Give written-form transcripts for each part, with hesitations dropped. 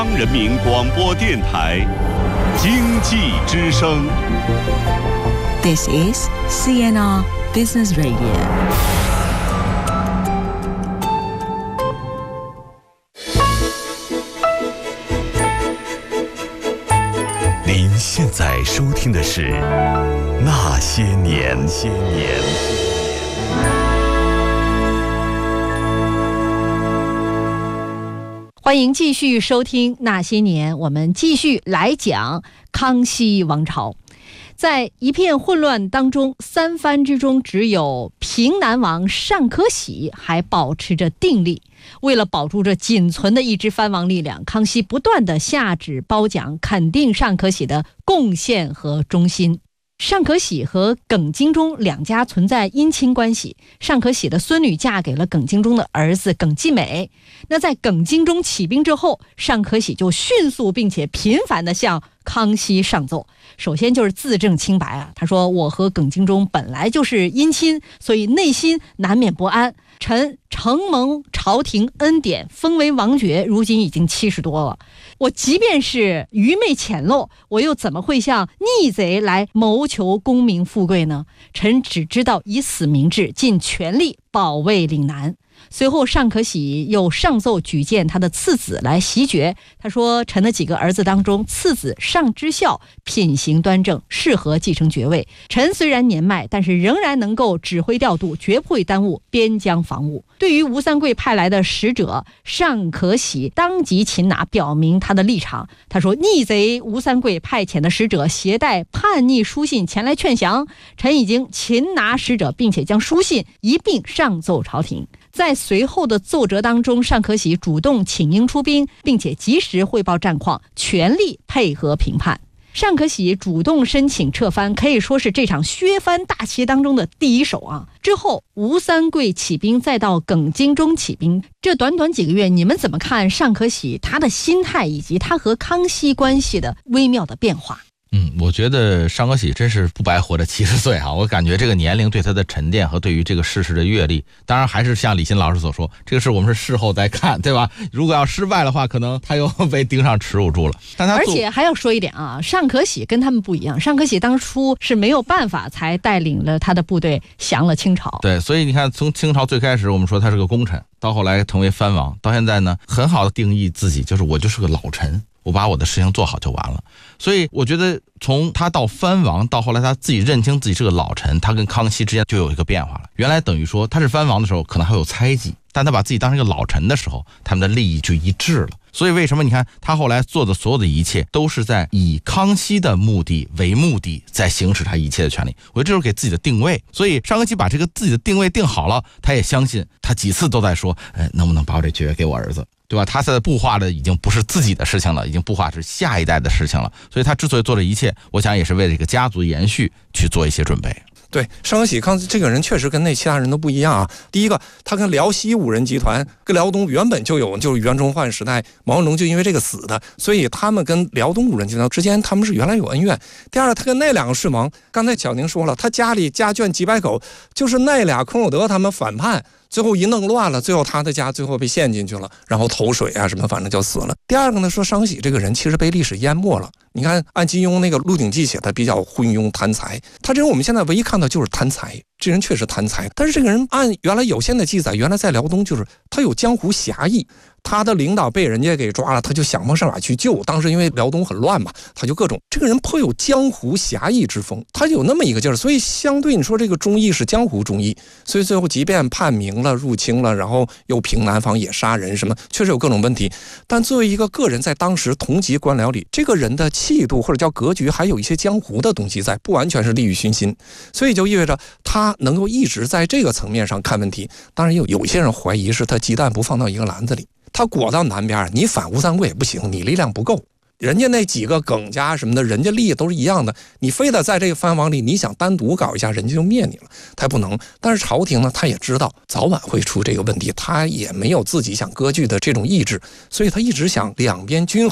人民广播电台经济之声。 This is CNR Business Radio。 您现在收听的是《那些年》。 欢迎继续收听《那些年》，我们继续来讲康熙王朝。在一片混乱当中，三藩之中只有平南王尚可喜还保持着定力。为了保住这仅存的一支藩王力量，康熙不断地下旨褒奖，肯定尚可喜的贡献和忠心。尚可喜和耿精忠两家存在姻亲关系，尚可喜的孙女嫁给了耿精忠的儿子耿继美。那在耿精忠起兵之后，尚可喜就迅速并且频繁地向康熙上奏。首先就是自证清白啊，他说我和耿精忠本来就是姻亲，所以内心难免不安。臣承蒙朝廷恩典，封为王爵，如今已经70多了。我即便是愚昧浅陋，我又怎么会向逆贼来谋求功名富贵呢？臣只知道以死明志，尽全力保卫岭南。随后尚可喜又上奏举荐他的次子来袭爵。他说臣的几个儿子当中，次子尚知孝，品行端正，适合继承爵位。臣虽然年迈，但是仍然能够指挥调度，绝不会耽误边疆防务。对于吴三桂派来的使者，尚可喜当即擒拿，表明他的立场。他说逆贼吴三桂派遣的使者携带叛逆书信前来劝降，臣已经擒拿使者，并且将书信一并上奏朝廷。在随后的奏折当中，尚可喜主动请缨出兵，并且及时汇报战况，全力配合平叛。尚可喜主动申请撤藩，可以说是这场削藩大棋当中的第一手啊。之后吴三桂起兵，再到耿精忠起兵，这短短几个月，你们怎么看尚可喜他的心态以及他和康熙关系的微妙的变化？ 我觉得尚可喜真是不白活着70岁啊！我感觉这个年龄对他的沉淀和对于这个事实的阅历，当然还是像李欣老师所说，这个事我们是事后再看，对吧？如果要失败的话，可能他又被盯上耻辱柱了。 而且还要说一点啊，尚可喜跟他们不一样，尚可喜当初是没有办法才带领了他的部队降了清朝。 对，所以你看，从清朝最开始我们说他是个功臣，到后来成为藩王，到现在呢，很好的定义自己，就是我就是个老臣，我把我的事情做好就完了。所以我觉得从他到藩王，到后来他自己认清自己是个老臣，他跟康熙之间就有一个变化了。原来等于说他是藩王的时候可能还有猜忌，但他把自己当成一个老臣的时候，他们的利益就一致了。所以为什么你看他后来做的所有的一切都是在以康熙的目的为目的，在行使他一切的权利。我觉得这是给自己的定位。所以尚可喜把这个自己的定位定好了，他也相信，他几次都在说能不能把我这爵位给我儿子，对吧？他现在布画的已经不是自己的事情了，已经布画是下一代的事情了。所以他之所以做这一切，我想也是为了这个家族延续去做一些准备。 对，尚可喜这个人确实跟那其他人都不一样啊。第一个，他跟辽西五人集团跟辽东原本就有，就是袁崇焕时代毛泽东就因为这个死的，所以他们跟辽东五人集团之间他们是原来有恩怨。第二，他跟那两个世盟，刚才小宁说了，他家里家眷几百口，就是那俩孔有德他们反叛，最后一弄乱了，最后他的家最后被陷进去了，然后投水啊什么，反正就死了。第二个呢，说尚可喜这个人其实被历史淹没了。你看按金庸那个《鹿鼎记》写的比较昏庸贪财，他这人我们现在唯一看到就是贪财，这人确实贪财。但是这个人按原来有限的记载，原来在辽东就是他有江湖侠义，他的领导被人家给抓了，他就想方设法去救。当时因为辽东很乱嘛，他就各种，这个人颇有江湖侠义之风，他有那么一个劲儿。所以相对你说这个忠义是江湖忠义，所以最后即便叛明了、入侵了，然后又平南方也杀人什么，确实有各种问题。但作为一个个人，在当时同级官僚里，这个人的气度或者叫格局，还有一些江湖的东西在，不完全是利欲熏心，所以就意味着他能够一直在这个层面上看问题。当然有些人怀疑是他鸡蛋不放到一个篮子里，他裹到南边，你反吴三桂也不行，你力量不够。人家那几个耿家什么的，人家利益都是一样的，你非得在这个藩王里，你想单独搞一下，人家就灭你了，他不能。但是朝廷呢，他也知道早晚会出这个问题，他也没有自己想割据的这种意志，所以他一直想两边均衡，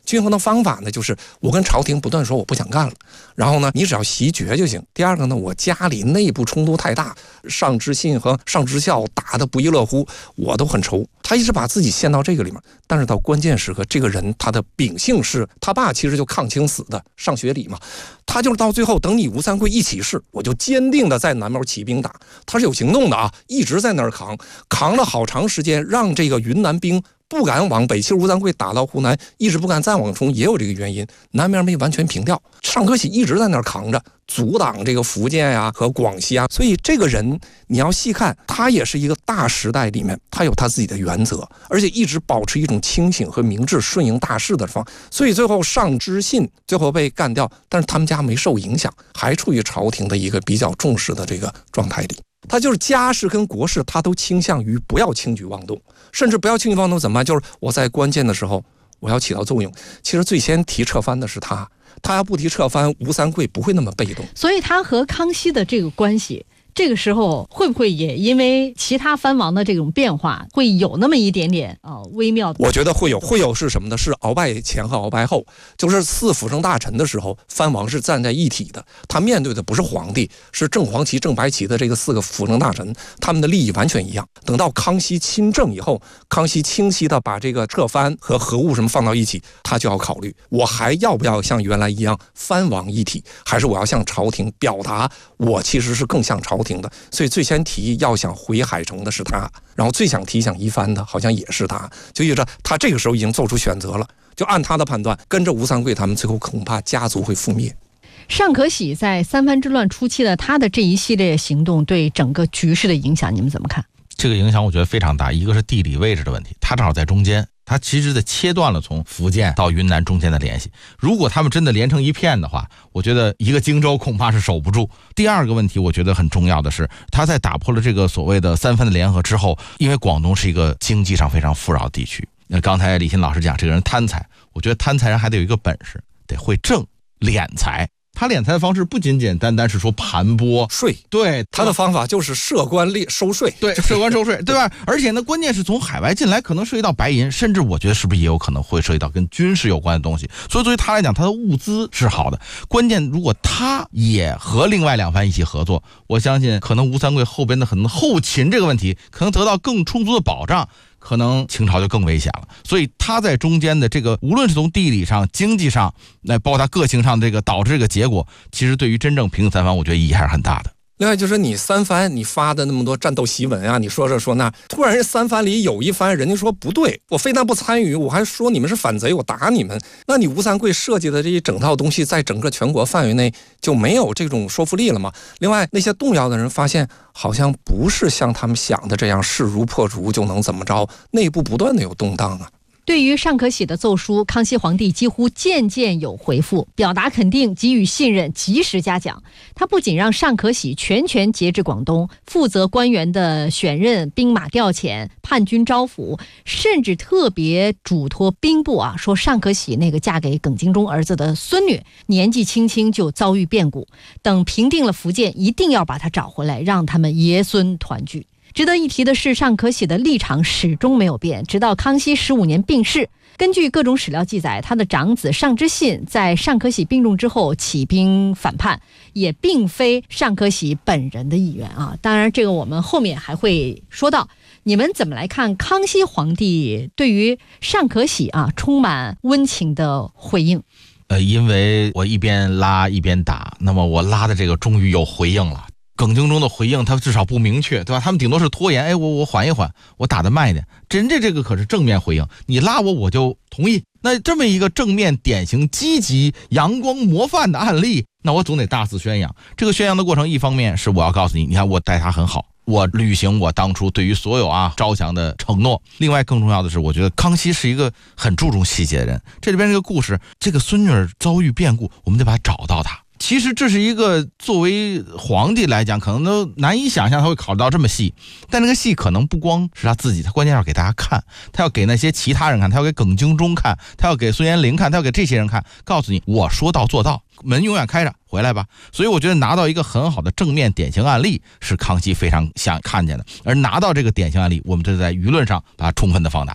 均衡的方法呢，就是我跟朝廷不断说我不想干了，然后呢，你只要袭爵就行。第二个呢，我家里内部冲突太大，上知信和上知孝打得不亦乐乎，我都很愁。他一直把自己陷到这个里面，但是到关键时刻，这个人他的秉性是，他爸其实就抗清死的，上学礼嘛，他就是到最后等你吴三桂一起事，我就坚定的在南面起兵打，他是有行动的啊，一直在那儿扛了好长时间，让这个云南兵不敢往北。其实吴三桂打到湖南，一直不敢再往冲，也有这个原因，南面没完全平掉，尚可喜一直在那儿扛着，阻挡这个福建呀和广西啊。所以这个人你要细看，他也是一个大时代里面，他有他自己的原则，而且一直保持一种清醒和明智、顺应大势的方。所以最后上知信最后被干掉，但是他们家没受影响，还处于朝廷的一个比较重视的这个状态里。他就是家事跟国事，他都倾向于不要轻举妄动，甚至不要轻举妄动怎么办？就是我在关键的时候我要起到作用。其实最先提撤藩的是他要不提撤藩，吴三桂不会那么被动。 所以他和康熙的这个关系，这个时候会不会也因为其他藩王的这种变化，会有那么一点点微妙的？ 我觉得会有是什么呢？是鳌拜前和鳌拜后，就是四辅政大臣的时候，藩王是站在一体的，他面对的不是皇帝，是正黄旗、正白旗的这个4个辅政大臣，他们的利益完全一样。等到康熙亲政以后，康熙清晰的把这个撤藩和核务什么放到一起，他就要考虑，我还要不要像原来一样藩王一体，还是我要向朝廷表达我其实是更像朝廷的。所以最先提议要想回海城的是他，然后最想提想一藩的好像也是他，就意味着他这个时候已经做出选择了，就按他的判断，跟着吴三桂他们最后恐怕家族会覆灭。 尚可喜在三藩之乱初期的他的这一系列行动对整个局势的影响，你们怎么看？ 这个影响我觉得非常大，一个是地理位置的问题，他正好在中间，他其实切断了从福建到云南中间的联系。如果他们真的连成一片的话，我觉得一个荆州恐怕是守不住。第二个问题我觉得很重要的是，他在打破了这个所谓的三藩的联合之后，因为广东是一个经济上非常富饶的地区，刚才李鑫老师讲这个人贪财，我觉得贪财人还得有一个本事，得会挣敛财。他敛财的方式不仅简单是说盘剥税， 对， 他的方法就是设官收税， 对，设官收税，对吧？而且呢，关键是从海外进来，可能涉及到白银，甚至我觉得是不是也有可能会涉及到跟军事有关的东西。所以对于他来讲，他的物资是好的。关键如果他也和另外2藩一起合作，我相信可能吴三桂后边的很多后勤这个问题可能得到更充足的保障，可能清朝就更危险了。所以他在中间的这个，无论是从地理上、经济上，包括他个性上这个导致这个结果，其实对于真正平定三藩，我觉得意义还是很大的。 另外就是你三藩你发的那么多战斗檄文啊，你说这说那，突然三藩里有一藩人家说不对，我非但不参与，我还说你们是反贼，我打你们，那你吴三桂设计的这一整套东西在整个全国范围内就没有这种说服力了吗？另外那些动摇的人发现好像不是像他们想的这样势如破竹就能怎么着，内部不断的有动荡啊。 对于尚可喜的奏书，康熙皇帝几乎件件有回复，表达肯定，给予信任，及时嘉奖。他不仅让尚可喜全权节制广东，负责官员的选任、兵马调遣、叛军招抚，甚至特别嘱托兵部说尚可喜那个嫁给耿精忠儿子的孙女年纪轻轻就遭遇变故，等平定了福建，一定要把她找回来，让他们爷孙团聚。值得一提的是，尚可喜的立场始终没有变，直到康熙15年病逝。根据各种史料记载，他的长子尚之信在尚可喜病重之后起兵反叛，也并非尚可喜本人的意愿啊。当然，这个我们后面还会说到。你们怎么来看康熙皇帝对于尚可喜充满温情的回应？ 因为我一边拉一边打，那么我拉的这个终于有回应了。耿精忠的回应他至少不明确，对吧？他们顶多是拖延，我缓一缓，我打得慢一点。人家这个可是正面回应，你拉我就同意。那这么一个正面典型积极阳光模范的案例，那我总得大肆宣扬。这个宣扬的过程，一方面是我要告诉你，你看我待他很好，我履行我当初对于所有招降的承诺。另外更重要的是，我觉得康熙是一个很注重细节的人。这里边这个故事，这个孙女遭遇变故，我们得把他找到他。其实这是一个作为皇帝来讲可能都难以想象他会考虑到这么细，但这个戏可能不光是他自己，他关键要给大家看，他要给那些其他人看，他要给耿精忠看，他要给孙元龄看，他要给这些人看，告诉你我说到做到，门永远开着，回来吧。所以我觉得拿到一个很好的正面典型案例是康熙非常想看见的，而拿到这个典型案例，我们就在舆论上把它充分的放大。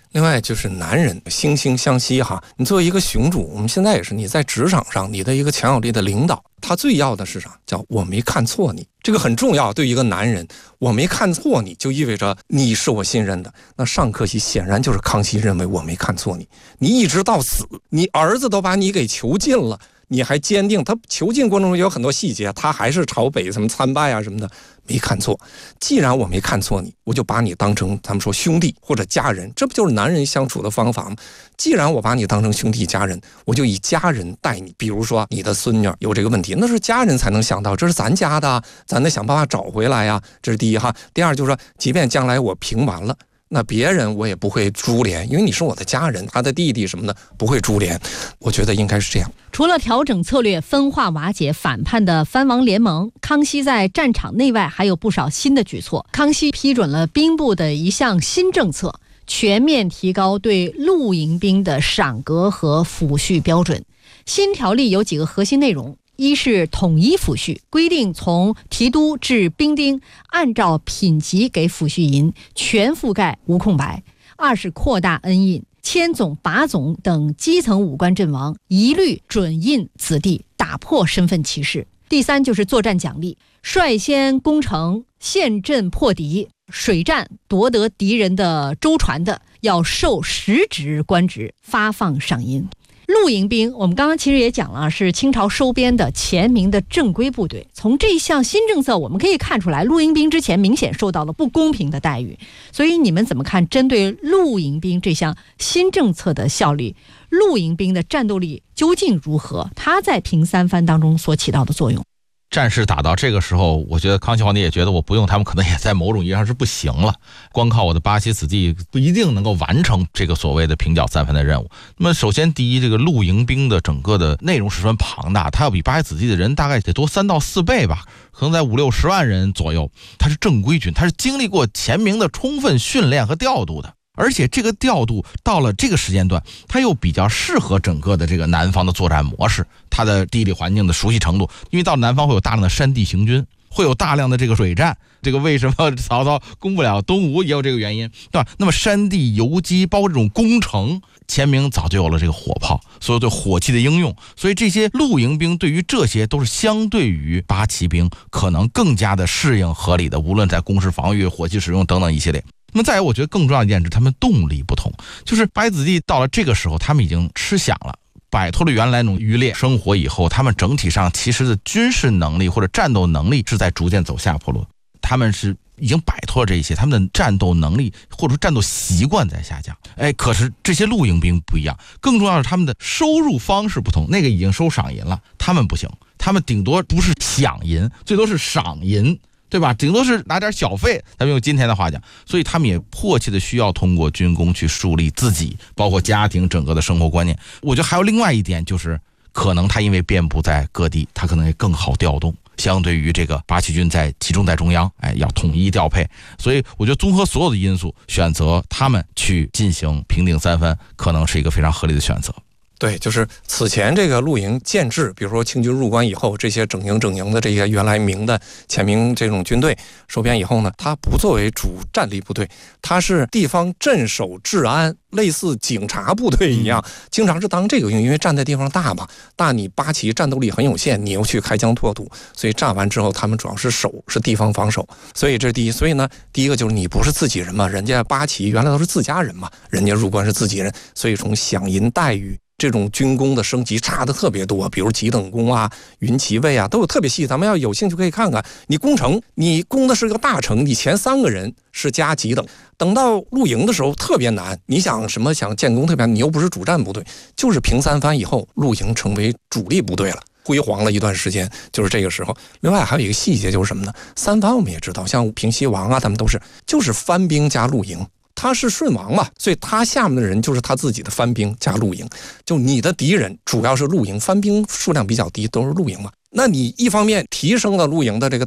另外就是男人惺惺相惜哈，你作为一个雄主，我们现在也是你在职场上你的一个强有力的领导，他最要的是啥？叫我没看错你，这个很重要。对一个男人，我没看错你，就意味着你是我信任的。那上客气显然就是康熙认为我没看错你，你一直到死，你儿子都把你给囚禁了，你还坚定。他囚禁过程中有很多细节，他还是朝北什么参拜啊什么的，没看错。既然我没看错你，我就把你当成咱们说兄弟或者家人，这不就是男人相处的方法吗？既然我把你当成兄弟家人，我就以家人待你。比如说你的孙女有这个问题，那是家人才能想到，这是咱家的，咱得想办法找回来呀。这是第一哈。第二就是说，即便将来我平完了，那别人我也不会株连，因为你是我的家人，他的弟弟什么的不会株连。我觉得应该是这样。 除了调整策略、分化瓦解反叛的藩王联盟，康熙在战场内外还有不少新的举措。康熙批准了兵部的一项新政策，全面提高对露营兵的赏格和抚恤标准。新条例有几个核心内容：一是统一抚恤，规定从提督至兵丁按照品级给抚恤银，全覆盖无空白；二是扩大恩印，千总、把总等基层武官阵亡一律准印子弟，打破身份歧视。第三就是作战奖励，率先攻城、陷阵破敌、水战夺得敌人的舟船的，要授实职官职，发放赏银。露营兵我们刚刚其实也讲了，是清朝收编的前明的正规部队。从这一项新政策我们可以看出来，露营兵之前明显受到了不公平的待遇。所以你们怎么看针对露营兵这项新政策的效力？露营兵的战斗力究竟如何？它在平三藩当中所起到的作用？ 战事打到这个时候，我觉得康熙皇帝也觉得我不用他们，可能也在某种意义上是不行了。光靠我的八旗子弟不一定能够完成这个所谓的平剿三藩的任务。那么首先第一，这个露营兵的整个的内容十分庞大，它要比八旗子弟的人大概得多3到4倍吧，可能在50-60万人左右。它是正规军，它是经历过前明的充分训练和调度的。而且这个调度到了这个时间段，它又比较适合整个的这个南方的作战模式，它的地理环境的熟悉程度，因为到南方会有大量的山地行军，会有大量的这个水战，这个为什么曹操攻不了东吴也有这个原因，对吧？那么山地游击包括这种攻城，前明早就有了这个火炮，所有对火器的应用，所以这些露营兵对于这些都是相对于八旗兵可能更加的适应合理的，无论在攻势防御、火器使用等等一系列。那么再有，我觉得更重要的一点是他们动力不同，就是八旗子弟到了这个时候，他们已经吃饷了，摆脱了原来那种渔猎生活以后，他们整体上其实的军事能力或者战斗能力是在逐渐走下坡路，他们是已经摆脱了这些，他们的战斗能力或者说战斗习惯在下降。可是这些露营兵不一样，更重要的是他们的收入方式不同，那个已经收赏银了，他们不行，他们顶多不是饷银，最多是赏银，对吧？顶多是拿点小费，咱们用今天的话讲，所以他们也迫切的需要通过军功去树立自己，包括家庭整个的生活观念。我觉得还有另外一点，就是可能他因为遍布在各地，他可能也更好调动，相对于这个八旗军在集中在中央，要统一调配。所以我觉得综合所有的因素，选择他们去进行平定三藩，可能是一个非常合理的选择。 对，就是此前这个露营建制，比如说清军入关以后，这些整营的这些原来明的前明这种军队收编以后呢，它不作为主战力部队，它是地方镇守治安，类似警察部队一样，经常是当这个用，因为站在地方大嘛，大你八旗战斗力很有限，你又去开疆拓土，所以炸完之后他们主要是守，是地方防守，所以这是第一。所以呢，第一个就是你不是自己人嘛，人家八旗原来都是自家人嘛，人家入关是自己人，所以从饷银待遇这种军功的升级差的特别多，比如几等功啊、云骑尉啊，都有特别细。咱们要有兴趣可以看看。你攻城，你攻的是个大城，你前3个人是加几等，等到露营的时候特别难。你想建功特别难，你又不是主战部队，就是平三藩以后，露营成为主力部队了。辉煌了一段时间，就是这个时候。另外还有一个细节就是什么呢？三藩我们也知道，像平西王啊，他们都是就是藩兵加露营。他是顺王嘛，所以他下面的人就是他自己的藩兵加露营。就你的敌人主要是露营，藩兵数量比较低，都是露营嘛。那你一方面提升了露营的这个待遇，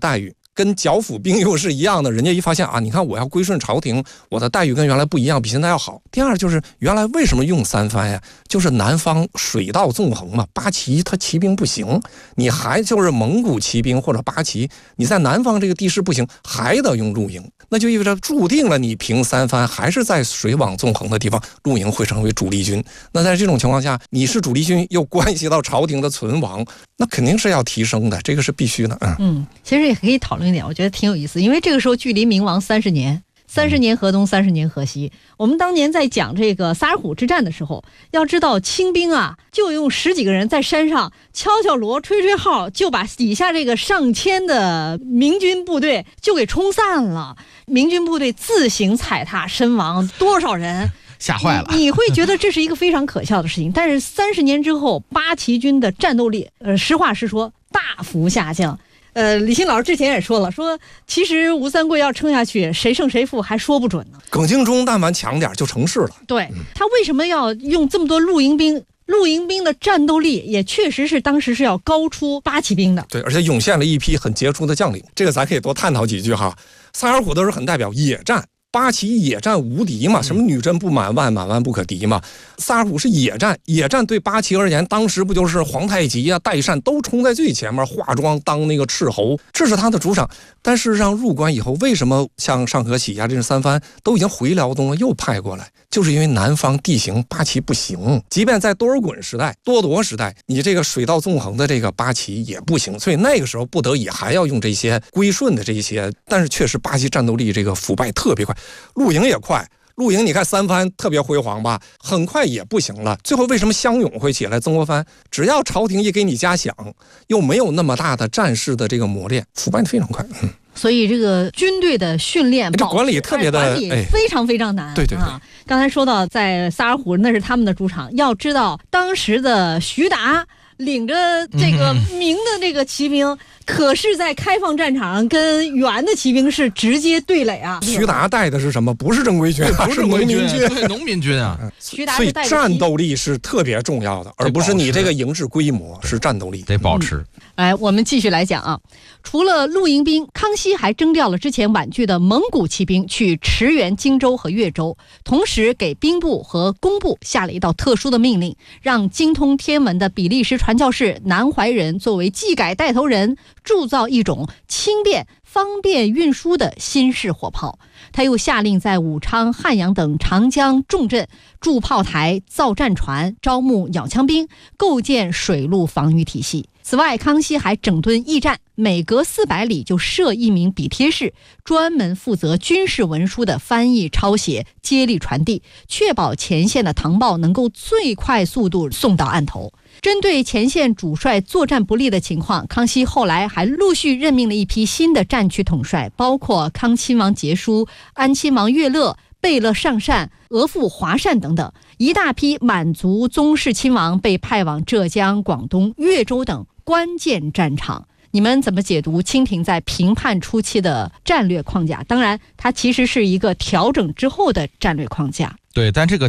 跟剿抚兵又是一样的，人家一发现啊，你看我要归顺朝廷，我的待遇跟原来不一样，比现在要好。第二就是原来为什么用三藩呀？就是南方水道纵横嘛，八旗他骑兵不行，你还就是蒙古骑兵或者八旗，你在南方这个地势不行，还得用陆营，那就意味着注定了你平三藩还是在水网纵横的地方，陆营会成为主力军。那在这种情况下，你是主力军又关系到朝廷的存亡，那肯定是要提升的，这个是必须的。 其实也可以讨论一点，我觉得挺有意思，因为这个时候距离明亡30年。30年河东，30年河西。我们当年在讲这个萨尔浒之战的时候，要知道清兵啊，就用10几个人在山上敲敲锣、吹吹号，就把底下这个上千的明军部队就给冲散了。明军部队自行踩踏，身亡多少人？ 吓坏了。 你会觉得这是一个非常可笑的事情，但是30年之后，八旗军的战斗力，实话实说，大幅下降。李欣老师之前也说了，说其实吴三桂要撑下去，谁胜谁负还说不准呢。 耿精忠但凡强点就成事了。 对，他为什么要用这么多露营兵？露营兵的战斗力也确实是当时是要高出八旗兵的。 对，而且涌现了一批很杰出的将领，这个咱可以多探讨几句哈。萨尔浒都是很代表野战。八旗野战无敌嘛，什么女真不满万，满万不可敌嘛。萨尔浒是野战，野战对八旗而言，当时不就是皇太极啊、代善都冲在最前面，化妆当那个斥候，这是他的主场。但事实上入关以后，为什么像上河喜呀这三藩都已经回辽东了，又派过来，就是因为南方地形八旗不行，即便在多尔衮时代、多铎时代，你这个水道纵横的这个八旗也不行，所以那个时候不得已还要用这些归顺的这些，但是确实八旗战斗力这个腐败特别快。陆营也快，陆营你看三藩特别辉煌吧，很快也不行了。最后为什么湘勇会起来？曾国藩只要朝廷一给你加饷，又没有那么大的战事的这个磨练，腐败的非常快。 所以这个军队的训练、 这管理特别的， 管理非常非常难。 对对对， 刚才说到在萨尔浒那是他们的主场，要知道当时的徐达领着这个明的这个骑兵，可是在开放战场跟元的骑兵是直接对垒啊。 徐达带的是什么？不是正规军， 不是农民军，对，农民军啊。 徐达所以战斗力是特别重要的，而不是你这个营制规模，是战斗力得保持。 来，我们继续来讲啊。除了露营兵，康熙还征调了之前婉拒的蒙古骑兵去驰援荆州和越州，同时给兵部和工部下了一道特殊的命令，让精通天文的比利时传教士南怀仁作为技改带头人，铸造一种轻便方便运输的新式火炮。他又下令在武昌、汉阳等长江重镇筑炮台、造战船、招募鸟枪兵，构建水陆防御体系。此外，康熙还整顿驿站，每隔400里就设一名笔贴士，专门负责军事文书的翻译、抄写、接力传递，确保前线的唐报能够最快速度送到案头。针对前线主帅作战不利的情况，康熙后来还陆续任命了一批新的战区统帅，包括康亲王节书、安亲王岳乐、贝勒上善、额驸华善等等，一大批满族宗室亲王被派往浙江、广东、越州等关键战场。你们怎么解读清廷在平叛初期的战略框架？当然，它其实是一个调整之后的战略框架。 对，但这个